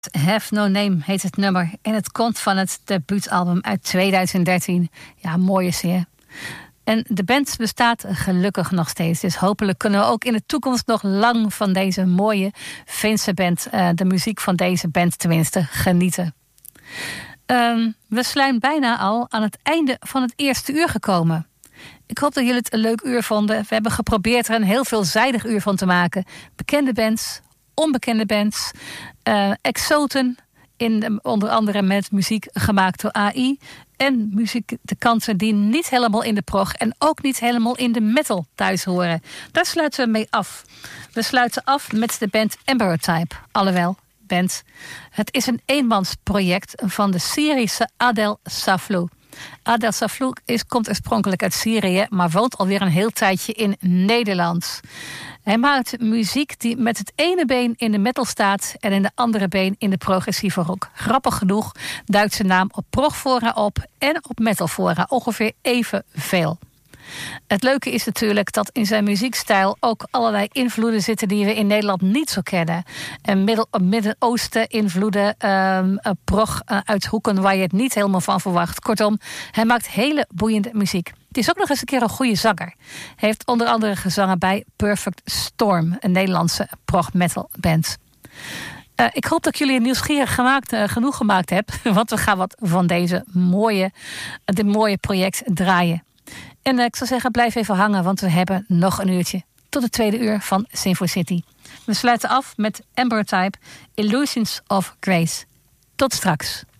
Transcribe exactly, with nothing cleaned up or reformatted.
Have No Name heet het nummer. En het komt van het debuutalbum uit tweeduizend dertien. Ja, mooie zeer. En de band bestaat gelukkig nog steeds. Dus hopelijk kunnen we ook in de toekomst nog lang van deze mooie Finse band, uh, de muziek van deze band tenminste, genieten. Um, we zijn bijna al aan het einde van het eerste uur gekomen. Ik hoop dat jullie het een leuk uur vonden. We hebben geprobeerd er een heel veelzijdig uur van te maken. Bekende bands, onbekende bands, uh, exoten, in, onder andere met muziek gemaakt door A I. En muziek, de kanten die niet helemaal in de prog en ook niet helemaal in de metal thuis horen. Daar sluiten we mee af. We sluiten af met de band Ambrotype. Alhoewel, band. Het is een eenmansproject van de Syrische Adel Saflou. Adel Saflou is, komt oorspronkelijk uit Syrië, maar woont alweer een heel tijdje in Nederland. Hij maakt muziek die met het ene been in de metal staat en in de andere been in de progressieve rock. Grappig genoeg duikt zijn naam op progfora op en op metalfora ongeveer evenveel. Het leuke is natuurlijk dat in zijn muziekstijl ook allerlei invloeden zitten die we in Nederland niet zo kennen. En middel, Midden-Oosten invloeden, um, prog uh, uit hoeken waar je het niet helemaal van verwacht. Kortom, hij maakt hele boeiende muziek. Het is ook nog eens een keer een goede zanger. Hij heeft onder andere gezongen bij Perfect Storm, een Nederlandse prog-metal band. Uh, ik hoop dat ik jullie nieuwsgierig gemaakt, uh, genoeg gemaakt heb, want we gaan wat van deze mooie, uh, dit mooie project draaien. En uh, ik zou zeggen, blijf even hangen, want we hebben nog een uurtje tot het tweede uur van Sinfo City. We sluiten af met Ambrotype, Illusions of Grace. Tot straks.